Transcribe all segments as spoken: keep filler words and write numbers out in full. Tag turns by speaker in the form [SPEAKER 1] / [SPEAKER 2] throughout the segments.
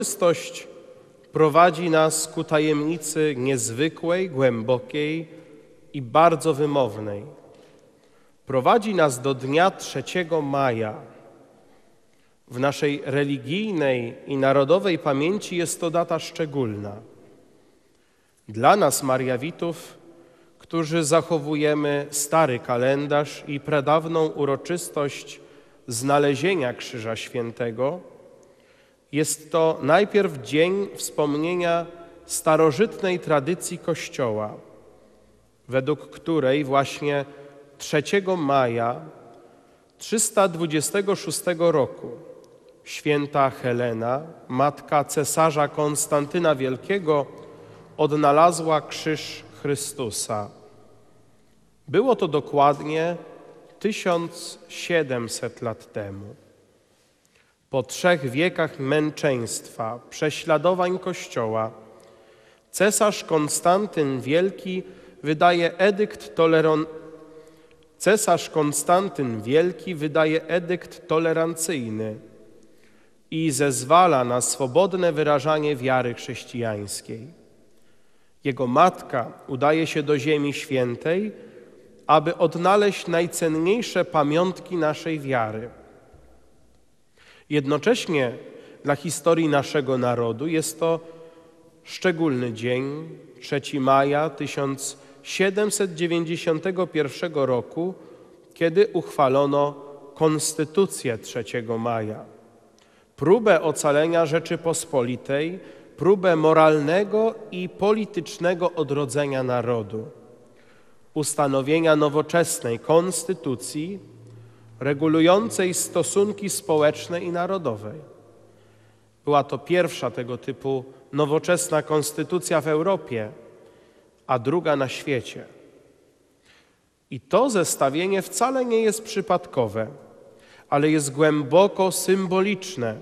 [SPEAKER 1] Uroczystość prowadzi nas ku tajemnicy niezwykłej, głębokiej i bardzo wymownej. Prowadzi nas do dnia trzeciego maja. W naszej religijnej i narodowej pamięci jest to data szczególna. Dla nas, Mariawitów, którzy zachowujemy stary kalendarz i pradawną uroczystość znalezienia Krzyża Świętego, jest to najpierw dzień wspomnienia starożytnej tradycji Kościoła, według której właśnie trzeciego maja trzysta dwudziestego szóstego roku święta Helena, matka cesarza Konstantyna Wielkiego, odnalazła krzyż Chrystusa. Było to dokładnie tysiąc siedemset lat temu. Po trzech wiekach męczeństwa, prześladowań Kościoła, cesarz Konstantyn Wielki wydaje edykt toleron... cesarz Konstantyn Wielki wydaje edykt tolerancyjny i zezwala na swobodne wyrażanie wiary chrześcijańskiej. Jego matka udaje się do Ziemi Świętej, aby odnaleźć najcenniejsze pamiątki naszej wiary. Jednocześnie dla historii naszego narodu jest to szczególny dzień, trzeciego maja tysiąc siedemset dziewięćdziesiątego pierwszego roku, kiedy uchwalono Konstytucję trzeciego maja. Próbę ocalenia Rzeczypospolitej, próbę moralnego i politycznego odrodzenia narodu, ustanowienia nowoczesnej konstytucji regulującej stosunki społeczne i narodowe. Była to pierwsza tego typu nowoczesna konstytucja w Europie, a druga na świecie. I to zestawienie wcale nie jest przypadkowe, ale jest głęboko symboliczne.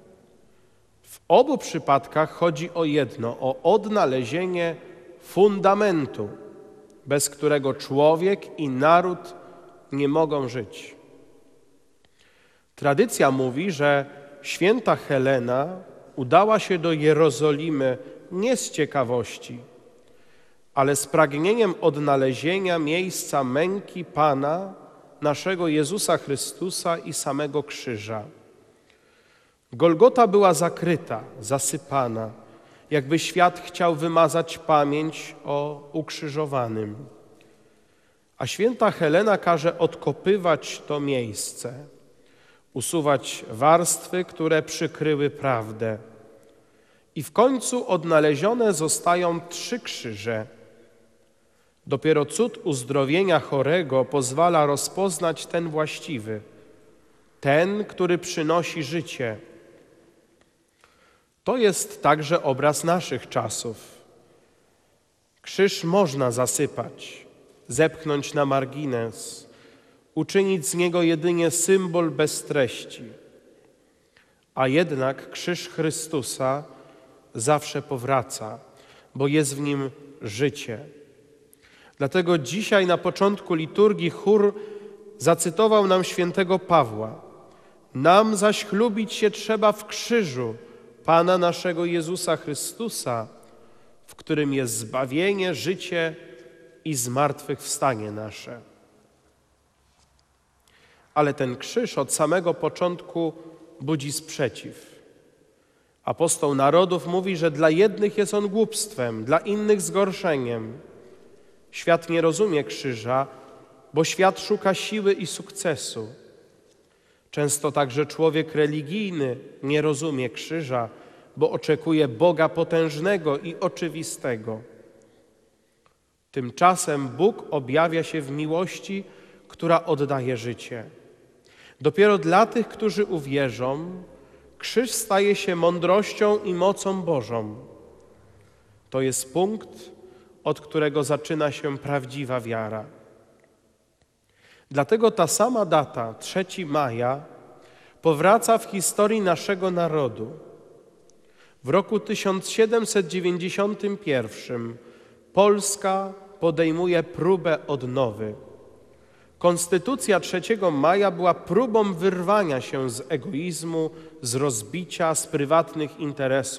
[SPEAKER 1] W obu przypadkach chodzi o jedno, o odnalezienie fundamentu, bez którego człowiek i naród nie mogą żyć. Tradycja mówi, że święta Helena udała się do Jerozolimy nie z ciekawości, ale z pragnieniem odnalezienia miejsca męki Pana, naszego Jezusa Chrystusa i samego krzyża. Golgota była zakryta, zasypana, jakby świat chciał wymazać pamięć o ukrzyżowanym. A święta Helena każe odkopywać to miejsce, usuwać warstwy, które przykryły prawdę. I w końcu odnalezione zostają trzy krzyże. Dopiero cud uzdrowienia chorego pozwala rozpoznać ten właściwy, ten, który przynosi życie. To jest także obraz naszych czasów. Krzyż można zasypać, zepchnąć na margines, uczynić z niego jedynie symbol bez treści. A jednak krzyż Chrystusa zawsze powraca, bo jest w nim życie. Dlatego dzisiaj na początku liturgii chór zacytował nam świętego Pawła. Nam zaś chlubić się trzeba w krzyżu Pana naszego Jezusa Chrystusa, w którym jest zbawienie, życie i zmartwychwstanie nasze. Ale ten krzyż od samego początku budzi sprzeciw. Apostoł narodów mówi, że dla jednych jest on głupstwem, dla innych zgorszeniem. Świat nie rozumie krzyża, bo świat szuka siły i sukcesu. Często także człowiek religijny nie rozumie krzyża, bo oczekuje Boga potężnego i oczywistego. Tymczasem Bóg objawia się w miłości, która oddaje życie. Dopiero dla tych, którzy uwierzą, krzyż staje się mądrością i mocą Bożą. To jest punkt, od którego zaczyna się prawdziwa wiara. Dlatego ta sama data, trzeciego maja, powraca w historii naszego narodu. W roku tysiąc siedemset dziewięćdziesiątym pierwszym Polska podejmuje próbę odnowy. Konstytucja trzeciego maja była próbą wyrwania się z egoizmu, z rozbicia, z prywatnych interesów.